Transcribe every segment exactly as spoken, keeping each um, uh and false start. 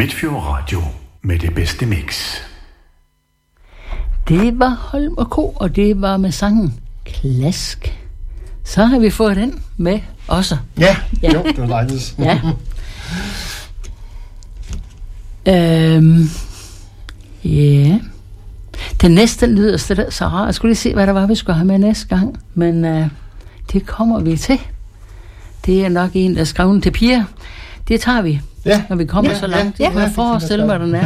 Midtfjord Radio med det bedste mix. Det var Holm og Co, og det var med sangen Klask. Så har vi fået den med også. Ja, ja. Jo, det var dejligt. Ja. øhm, ja. Den næste lyder så rart. Jeg skulle lige se, hvad der var, vi skulle have med næste gang. Men øh, det kommer vi til. Det er nok en, der er skrevet til piger. Det tager vi, ja. når vi kommer ja, så langt. Ja, Jeg kan ja, forestille mig, den er.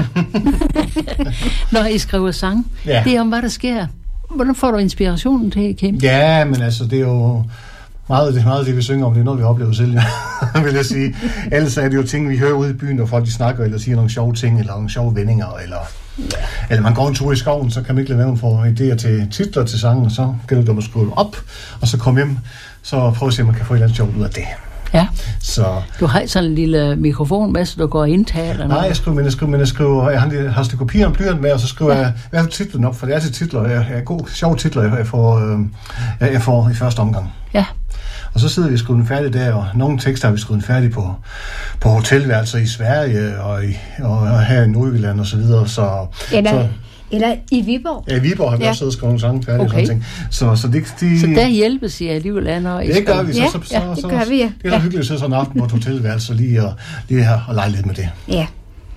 Når I skriver sang. Ja. Det er om, hvad der sker. Hvordan får du inspirationen til, Kim? Ja, men altså, det er jo meget det, meget det vi synger om. Det er noget, vi oplever selv, ja. vil jeg sige. Ellers er det jo ting, vi hører ude i byen, når folk de snakker, eller siger nogle sjove ting, eller nogle sjove vendinger, eller, ja. eller man går en tur i skoven, så kan man ikke lade være med for idéer til titler til sangen, og så gælder det om at skrive op, og så komme hjem, så prøv at se, om man kan få et eller andet sjovt ud af det. Ja. Så. Du har sådan en lille mikrofon med, så du går og indtaler. Nej, jeg skriver, men jeg skriver, men jeg skriver, jeg har, har et kopi og blyant med, og så skriver ja. jeg, hvad er titlen op, for det er til titler, jeg er god, sjove titler, jeg får, øh, jeg får i første omgang. Ja. Og så sidder vi og skriver den færdig der, og nogle tekster har vi skrevet den færdig på, på hotelværelser i Sverige, og, i, og her i Nordjylland og så videre, så. Eller, så, eller i Viborg. Ja, i Viborg har vi ja. også siddet og skrevet nogle sange færdige, okay. og sådan ting. Så, så, det, de, så der hjælpes I alligevel an, og I det gør vi, så, ja, så, så, ja, det så, gør vi, ja. Det er da hyggeligt at sidde sådan en aften på et hotelværelse, lige og, lige her og lege lidt med det. Ja.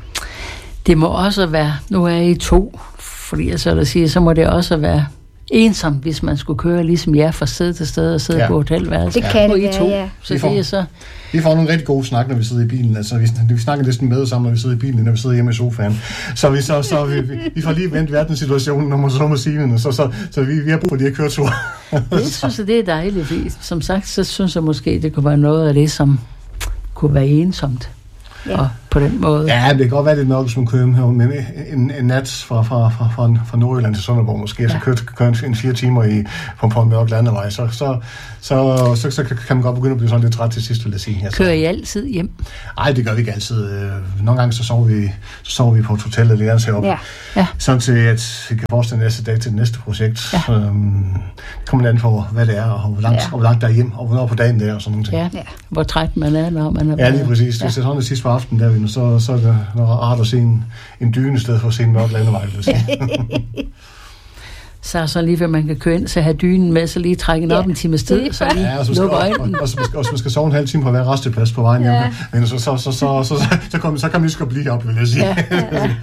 Det må også være, nu er I to, fordi jeg så der siger, så må det også være ensomt, hvis man skulle køre ligesom jer fra sted til sted og sidde ja. på hotelværelse. Det kan og det I være, to. ja. Så vi får, det er så. Vi får nogle rigtig gode snak, når vi sidder i bilen. Altså, vi, vi snakker næsten med sammen, når vi sidder i bilen, når vi sidder hjemme i sofaen. Så vi, så, så, vi, vi får lige vendt verdenssituationen, når man så må sige, så, så, så vi, vi har brug for de her køreture. Jeg synes, det er dejligt, fordi som sagt, så synes jeg måske, det kunne være noget af det, som kunne være ensomt. Ja. Og på den måde. Ja, det kan godt være lidt nok, hvis man kører med en, en nat fra, fra, fra, fra, fra Nordjylland til Sønderborg måske, ja. så kører, kører en fire timer i, på, på en mørk landevej, så, så, så, så, så kan man godt begynde at blive sådan lidt træt til sidst, vil jeg sige. Altså, kører I altid hjem? Nej, det gør vi ikke altid. Nogle gange så sover vi, så sover vi på et hotel eller andet heroppe. Ja. Ja. Sådan til, at vi kan forestille næste dag til det næste projekt. Ja. Øhm, det kommer an på, hvad det er, og hvor langt, ja. og hvor langt der er hjem, og hvornår på dagen det er, og sådan nogle ting. Ja. Ja. Hvor træt man er, når man er. Ja, lige præcis. Ja. Hvis det er sådan det sidste på aftenen, der, så, så er det rart at se en, en dyne i stedet for at se en mørk landevej, vil jeg sige. Så så lige, at man kan køre ind, så have dynen med, så lige trække den ja. op en times tid, så lige ja, og så lukke øjnene. Og, og, og, og, og så man skal sove en halv time på hver resteplads på vejen ja. hjem. Men så, så, så, så, så, så, så, kan, så kan man lige skal blive op, vil jeg sige. Ja, ja, ja.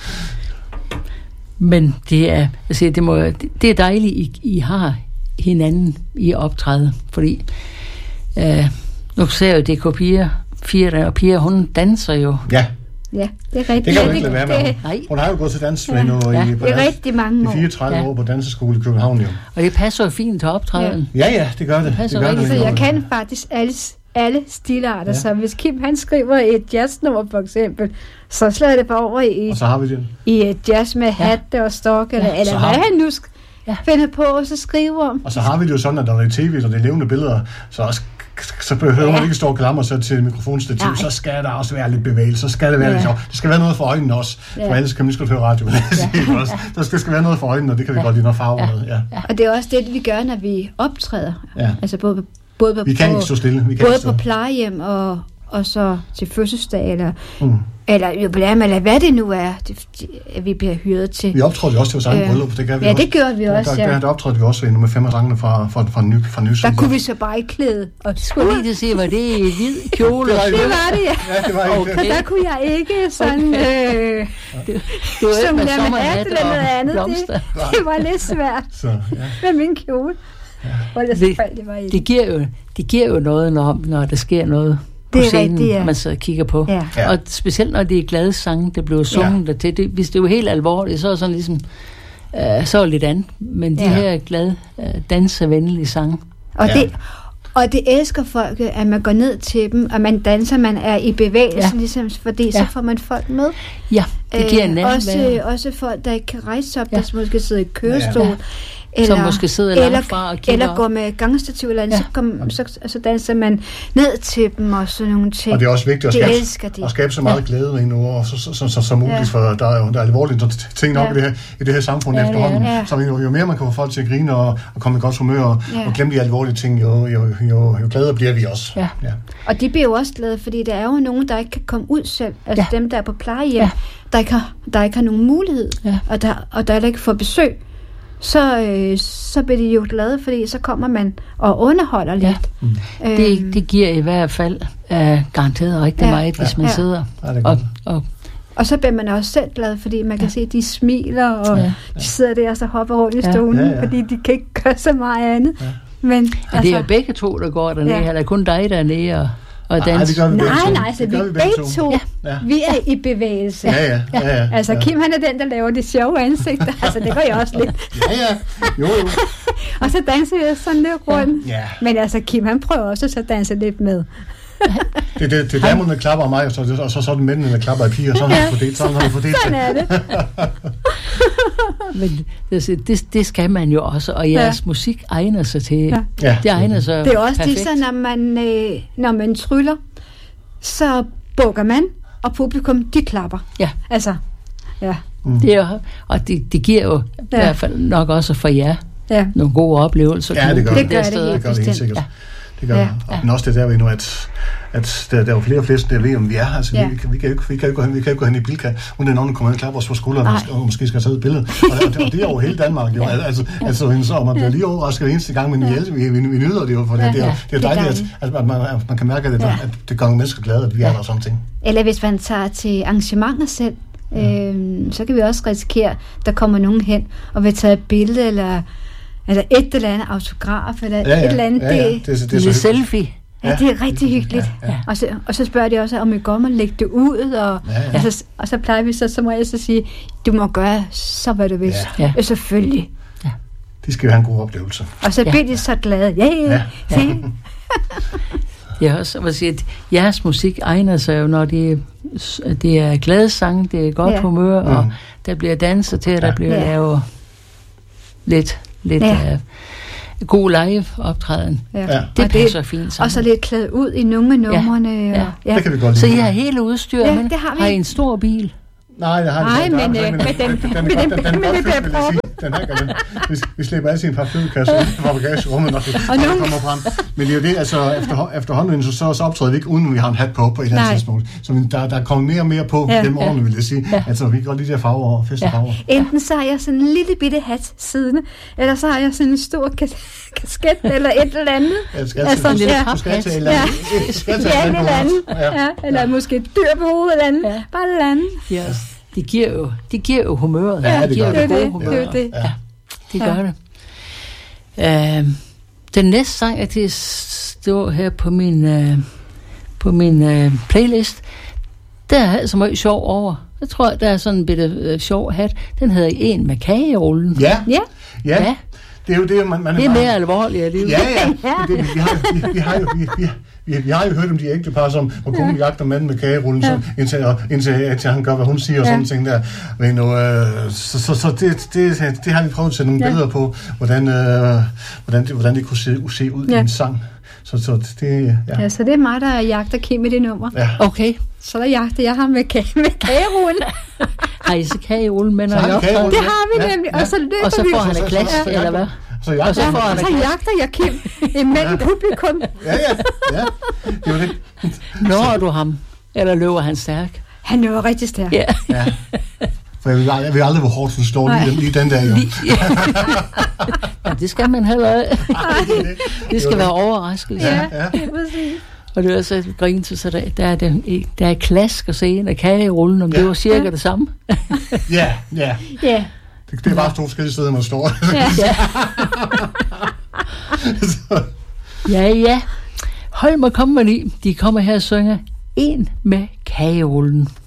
Men det er, jeg siger, det, må, det er dejligt, I, I har hinanden i optræde, fordi øh, nu ser jeg jo, det er kopier, fire og piger, hun danser jo. Ja. Ja, det er rigtigt. Det kan hun ikke lade være med. Hun, hun har jo gået til dans ja. nu ja. i, det er rigtig mange år. I fireogtredive ja. år på danseskole i København jo. Og det passer jo fint til optræden. Ja, ja, det gør det. Det passer det gør rigtig det. Så jeg kan faktisk alle, alle stilarter, ja. Så hvis Kim han skriver et jazznummer for eksempel, så slår det bare over i, og så har vi det. i et jazz med hatte ja. og stok, eller, ja. eller hvad han nu sk- ja. finder på, og så skriver om. Og så har vi det jo sådan, at når det er tv, og det er levende billeder, så også så behøver man ja. ikke stå og klamre sig til mikrofonstativ, ja. så skal der også være lidt bevægelse, så skal det være ja. lidt sjovt. Det skal være noget for øjnene også, ja. for ellers kan man lige høre radio. Ja. Ja. Der skal, skal være noget for øjnene, og det kan vi ja. godt lide, når farver ja. med. Ja. Ja. Og det er også det, vi gør, når vi optræder. Ja. Altså både, både på, vi kan ikke stå stille. Vi kan både stå. på plejehjem og, og så til fødselsdag, eller, mm. eller jubilæum, eller hvad det nu er, det, det, vi bliver hyret til. Vi optrådte også til vores egen øh, bryllup. Det gør vi ja, også. det gør vi også, der, ja. Der, der optrådte vi også ved nummer fem af sangene fra, fra, fra, ny, fra Nys. Der kunne vi så bare ikke klæde. Og skulle lige til at se, var det i hvid kjole? Det var det, det, var det ja. ja det var okay. Så der kunne jeg ikke sådan, okay. øh, det, det var som der med alt eller noget andet. Det, det var lidt svært så, ja. med min kjole. Ja. Det, det, det, det, giver jo, det giver jo noget, når, når der sker noget på det er scenen, rigtigt, ja. man så kigger på. Ja. Ja. Og specielt når det er glade sange, der bliver sunget ja. til. Det, hvis det er jo helt alvorligt, så er det sådan ligesom, øh, så er det lidt andet. Men de ja. her glade, øh, danservenlige sange. Og, ja. det, og det elsker folk, at man går ned til dem, og man danser, man er i bevægelse, ja. ligesom, fordi ja. så får man folk med. Ja, det giver en øh, også, også folk, der ikke kan rejse op, ja. der måske sidder i kørestol. Ja. Eller, som måske sidder langt eller, fra og kigger. Eller går med gangstativ eller andet, ja. så, kom, så, så danser man ned til dem og sådan nogle ting. Og det er også vigtigt at skabe, de. at skabe så meget ja. glæde med nu, og så, så, så, så, så muligt, ja. for der er jo der er alvorlige ting nok ja. i, det her, i det her samfund ja, efterhånden. Ja. Så jo, jo mere man kan få folk til at grine og, og komme i godt humør og, ja. og glemme de alvorlige ting, jo, jo, jo, jo gladere bliver vi også. Ja. Ja. Og de bliver jo også glade, fordi der er jo nogen, der ikke kan komme ud selv. Altså ja. dem, der er på plejehjem, ja. der, ikke har, der ikke har nogen mulighed, ja. og, der, og der ikke får besøg. Så, øh, så bliver de jo glade, fordi så kommer man og underholder lidt. Ja. Mm. Øhm. Det, det giver i hvert fald uh, garanteret rigtig ja. meget, hvis ja. man ja. sidder. Ja, og, og, og så bliver man også selv glad, fordi man kan ja. se, at de smiler, og ja. de sidder der og så hopper rundt i stolen, ja. Ja, ja. fordi de kan ikke gøre så meget andet. Ja. Men, og altså, det er begge to, der går dernede, ja. eller kun dig dernede og og nej, det gør vi nej, to. nej, så vi er begge to. Ja. Ja. Vi er i bevægelse. Ja, ja, ja, ja. Altså, Kim, han er den, der laver det sjove ansigter. Altså, det gør jeg også lidt. Ja, ja. Jo, jo. Og så danser jeg sådan lidt rundt. Ja. Men altså, Kim, han prøver også at danse lidt med. Det, det, det er damerne, der klapper af mig, og så, og så, så er det mændene, der klapper af piger. Sådan har vi fordelt. Sådan har vi fordelt. Sådan er det. Men det, det, det skal man jo også, og jeres ja. musik egner sig til. Ja. Ja. Det egner sig det er også perfekt. Det, så når man, øh, når man tryller, så bukker man, og publikum, de klapper. Ja. Altså, ja. Mm. Det er, og det, det giver jo ja. i hvert fald nok også for jer ja. nogle gode oplevelser. Ja, det gør det. Det gør det, det, det, gør det helt sikkert. Ja. Det gør ja. det. Og ja. også det der ved nu, at, at der, der er jo flere og flere, der ved, om vi er. Altså, ja. vi, vi, kan jo ikke, vi kan jo ikke gå hen, vi kan jo gå hen i Bilka, uden at nogen kommer ind og klapper os på skulderen, og, og måske skal tage et billede. Og, og, det, og det er jo hele Danmark. Jo. Altså, altså, så man bliver lige overrasket eneste gang, men ja. vi, vi, vi, vi nyder det jo, for det, ja. det, er, det er dejligt, at, at, at, man, at man kan mærke, at det, ja. at det gør nogle mennesker glade, at vi er der og sådan ting. Eller hvis man tager til arrangementer selv, øhm, så kan vi også risikere, at der kommer nogen hen og vil tage et billede, eller eller et eller andet autograf, eller ja, ja. et eller andet. Ja, ja. Det, det, det er så selfie. Ja, det er rigtig hyggeligt. Ja, ja. Og, så, og så spørger de også, om vi går og lægge det ud, og, ja, ja. Altså, og så plejer vi så, så må jeg så sige, du må gøre så, hvad du vil. Ja. Ja. Selvfølgelig. Ja. De skal jo have en god oplevelse. Og så bliver ja. de så glade. Ja, ja. ja. ja. Jeg har også at sige, at jeres musik egner sig jo, når det, det er glade sang, det er godt ja. humør, og mm. der bliver danser til, der ja. bliver ja. lavet lidt, lidt ja. uh, god live-optræden. Ja. Ja. Det passer det, fint sammen. Og så lidt klædt ud i nogle af numrene. Ja. Ja. Ja. Det kan vi godt lide. Så I har hele udstyret, ja, men det har, vi. har I en stor bil? Nej, det har Nej, men den bliver proppet. Den her gang, vi, vi slipper altid en par flødekasser ud fra bagagerummet, når det kommer frem. Men det er jo det, altså efter, efterhånden, så, så, så optræder vi ikke, uden vi har en hat på på et eller andet tidspunkt. Så der, der kommer mere og mere på ja, gennem årene, ja. vil jeg sige. Ja. Altså, vi kan godt lide de her farver og festefarver. Ja. Enten så har jeg sådan en lille bitte hat siddende, eller så har jeg sådan en stor kas- kasket, eller et eller andet. Ja, skal altså, til, ja. Du skal til et eller andet. Ja, et eller andet. Ja. Eller måske et dyr på hovedet eller andet. Ja. Bare et eller andet. Yes. Det giver jo, det giver jo humøret. Ja, det, det giver gør det. Det, humør. det, det. Ja, det gør ja. det. Uh, den næste sang, at det står her på min, uh, på min uh, playlist, der er altså meget sjov over. Jeg tror, der er sådan en bitte uh, sjov hat. Den hedder En med kagerullen. Ja. Ja. Ja. ja. Det er jo det, man... man det er mere alvorligt, er det jo. Ja, ja. Det, det, vi, har, vi, vi har jo... Vi, vi, Vi, vi har jo hørt om de ægtepar, som hvor konen ja. jagter manden med kagerullen, ja. indtil, indtil, indtil han gør, hvad hun siger, og ja. sådan ting der. Men nu, øh, så, så, så det, det, det har vi prøvet at sætte nogle ja. billeder på, hvordan, øh, hvordan, det, hvordan det kunne se, se ud ja. i en sang. Så, så det, ja. ja, så det er mig, der jagter Kim i det nummer. Ja. Okay. Så der jagter jeg ham med, kage, med kagerullen. Har I så kagerullen med, når jeg optræder? Det har vi nemlig, ja. og så løber og så får vi. han et glas, ja. eller hvad? Så, jeg, og så, ja, og så jagter jeg Kim imellem ja. publikum. Ja, ja, ja. Det var det. Når du ham? Eller løber han stærk? Han løber rigtig stærk. Ja. ja. For jeg vil, jeg vil aldrig, hvor hårdt hun står lige, lige den der, jo. Ja, det skal man heller ikke. Det, det skal være overraskelse. Ja, ja. Præcis. Og det er så et grin til, så der, der, er, der, der er klask at se en af kagerullen, om ja. det var cirka ja. det samme. Ja, ja. Ja. Det, det er bare to forskellige steder, man står. Ja, ja. ja, ja. Holm og Company, de kommer her og synger En med kagerullen.